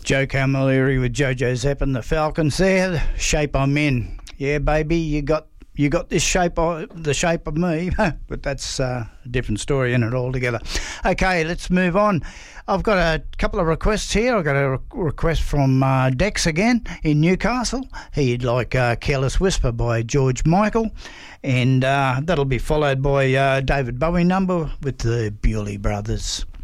Joe Camilleri with Jojo Zepp and the Falcons there. Shape I'm in. Yeah, baby, you got this shape, the shape of me, but that's a different story in it altogether. Okay, let's move on. I've got a couple of requests here. I've got a request from Dex again in Newcastle. He'd like Careless Whisper by George Michael, and that'll be followed by David Bowie number with the Bewley Brothers.